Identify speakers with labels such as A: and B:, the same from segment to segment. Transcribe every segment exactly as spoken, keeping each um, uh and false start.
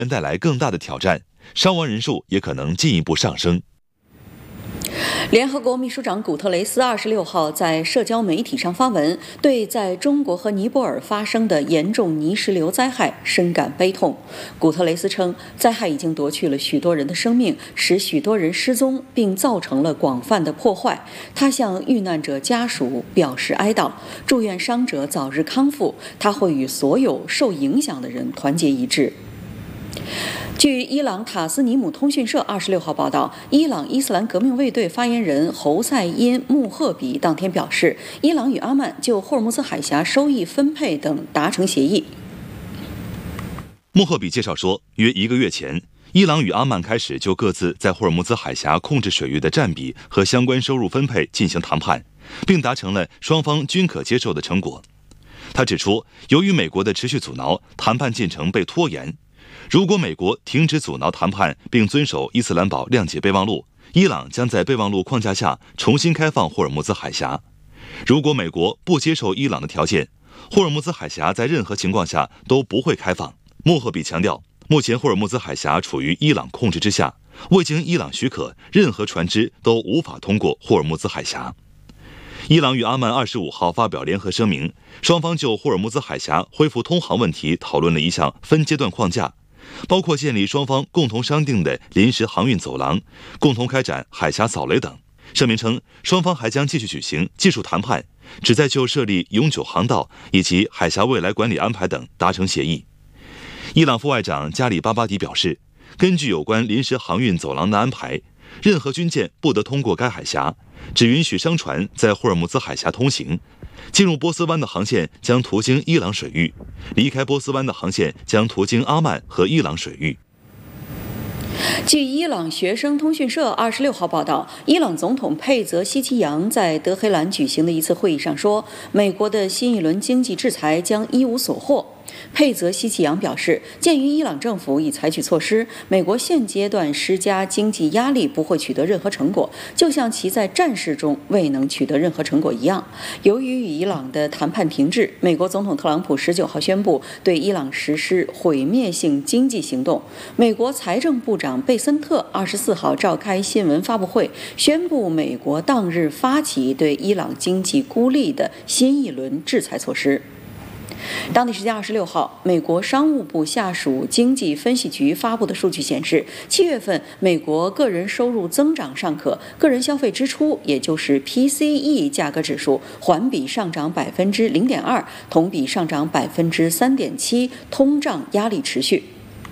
A: 带来更大的挑战，伤亡人数也可能进一步上升。
B: 联合国秘书长古特雷斯二十六号在社交媒体上发文，对在中国和尼泊尔发生的严重泥石流灾害深感悲痛。古特雷斯称，灾害已经夺去了许多人的生命，使许多人失踪，并造成了广泛的破坏。他向遇难者家属表示哀悼，祝愿伤者早日康复。他会与所有受影响的人团结一致。据伊朗塔斯尼姆通讯社二十六号报道，伊朗伊斯兰革命卫队发言人侯赛因·穆赫比当天表示，伊朗与阿曼就霍尔木兹海峡收益分配等达成协议。
A: 穆赫比介绍说，约一个月前，伊朗与阿曼开始就各自在霍尔木兹海峡控制水域的占比和相关收入分配进行谈判，并达成了双方均可接受的成果。他指出，由于美国的持续阻挠，谈判进程被拖延。如果美国停止阻挠谈判并遵守伊斯兰堡谅解备忘录，伊朗将在备忘录框架下重新开放霍尔木兹海峡。如果美国不接受伊朗的条件，霍尔木兹海峡在任何情况下都不会开放。穆赫比强调，目前霍尔木兹海峡处于伊朗控制之下，未经伊朗许可，任何船只都无法通过霍尔木兹海峡。伊朗与阿曼二十五号发表联合声明，双方就霍尔木兹海峡恢复通航问题讨论了一项分阶段框架，包括建立双方共同商定的临时航运走廊，共同开展海峡扫雷等。声明称，双方还将继续举行技术谈判，旨在就设立永久航道以及海峡未来管理安排等达成协议。伊朗副外长加里巴巴迪表示，根据有关临时航运走廊的安排，任何军舰不得通过该海峡，只允许商船在霍尔木兹海峡通行。进入波斯湾的航线将途经伊朗水域，离开波斯湾的航线将途经阿曼和伊朗水域。
B: 据伊朗学生通讯社二十六号报道，伊朗总统佩泽希奇扬在德黑兰举行的一次会议上说，美国的新一轮经济制裁将一无所获。佩泽希奇扬表示，鉴于伊朗政府已采取措施，美国现阶段施加经济压力不会取得任何成果，就像其在战事中未能取得任何成果一样。由于与伊朗的谈判停滞，美国总统特朗普十九号宣布对伊朗实施毁灭性经济行动。美国财政部长贝森特二十四号召开新闻发布会，宣布美国当日发起对伊朗经济孤立的新一轮制裁措施。当地时间二十六号，美国商务部下属经济分析局发布的数据显示，七月份美国个人收入增长尚可，个人消费支出也就是 P C E 价格指数环比上涨百分之零点二，同比上涨百分之三点七，通胀压力持续。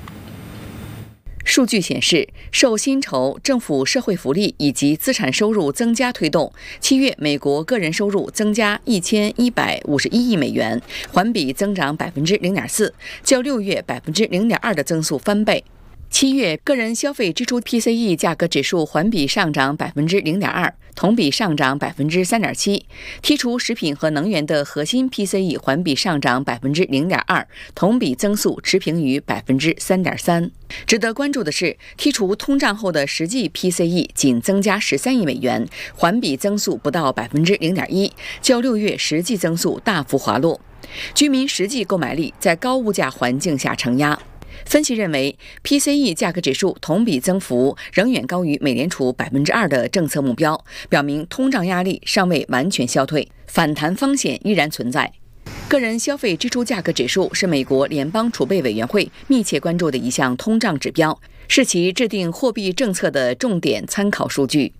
C: 数据显示，受薪酬、政府社会福利以及资产收入增加推动，七月美国个人收入增加一千一百五十一亿美元，环比增长百分之零点四，较六月百分之零点二的增速翻倍。七月个人消费支出 P C E 价格指数环比上涨百分之零点二，同比上涨百分之三点七。剔除食品和能源的核心 P C E 环比上涨百分之零点二，同比增速持平于百分之三点三。值得关注的是，剔除通胀后的实际 P C E 仅增加十三亿美元，环比增速不到百分之零点一，较六月实际增速大幅滑落。居民实际购买力在高物价环境下承压。分析认为 ，P C E 价格指数同比增幅仍远高于美联储百分之二的政策目标，表明通胀压力尚未完全消退，反弹风险依然存在。个人消费支出价格指数是美国联邦储备委员会密切关注的一项通胀指标，是其制定货币政策的重点参考数据。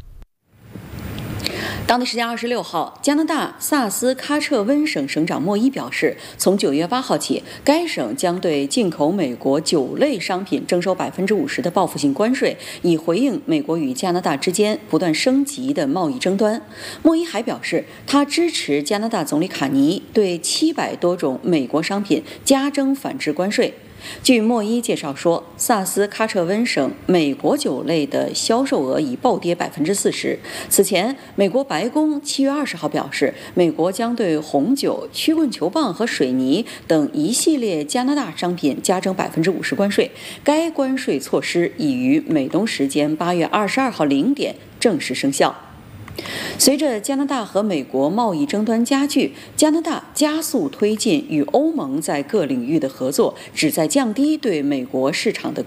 B: 当地时间二十六号，加拿大萨斯喀彻温省省长莫伊表示，从九月八号起，该省将对进口美国酒类商品征收百分之五十的报复性关税，以回应美国与加拿大之间不断升级的贸易争端。莫伊还表示，他支持加拿大总理卡尼对七百多种美国商品加征反制关税。据莫伊介绍说，萨斯喀彻温省美国酒类的销售额已暴跌百分之四十。此前，美国白宫七月二十号表示，美国将对红酒、曲棍球棒和水泥等一系列加拿大商品加征百分之五十关税。该关税措施已于美东时间八月二十二号零点正式生效。随着加拿大和美国贸易争端加剧，加拿大加速推进与欧盟在各领域的合作，旨在降低对美国市场的